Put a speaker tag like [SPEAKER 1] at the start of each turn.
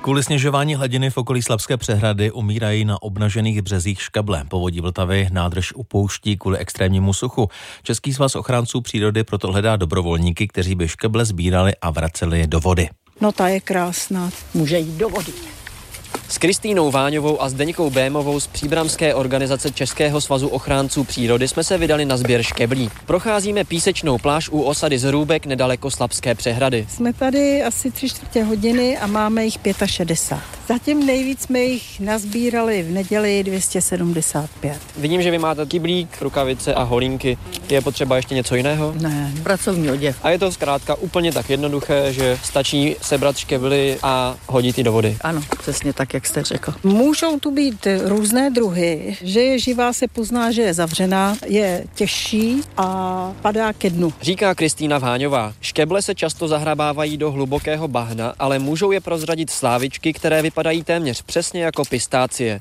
[SPEAKER 1] Kvůli snižování hladiny v okolí Slapské přehrady umírají na obnažených březích škeble. Povodí Vltavy nádrž upouští kvůli extrémnímu suchu. Český svaz ochránců přírody proto hledá dobrovolníky, kteří by škeble sbírali a vraceli do vody.
[SPEAKER 2] No ta je krásná, může jít do vody.
[SPEAKER 3] S Kristýnou Váňovou a Zdeňkou Bémovou z příbramské organizace Českého svazu ochránců přírody jsme se vydali na sběr škeblí. Procházíme písečnou pláž u osady Zrůbek nedaleko Slapské přehrady.
[SPEAKER 2] Jsme tady asi 3/4 hodiny a máme jich 65. Zatím nejvíc jsme jich nazbírali v neděli 275.
[SPEAKER 3] Vidím, že vy máte kyblík, rukavice a holínky. Je potřeba ještě něco jiného?
[SPEAKER 2] Ne, pracovní oděv.
[SPEAKER 3] A je to zkrátka úplně tak jednoduché, že stačí sebrat škebly a hodit ji do vody.
[SPEAKER 2] Ano, přesně tak, jak jste řekl. Můžou tu být různé druhy, že je živá, se pozná, že je zavřená, je těžší a padá ke dnu.
[SPEAKER 3] Říká Kristýna Váňová. Škeble se často zahrabávají do hlubokého bahna, ale můžou je prozradit slávičky, které vypadají téměř přesně jako pistácie.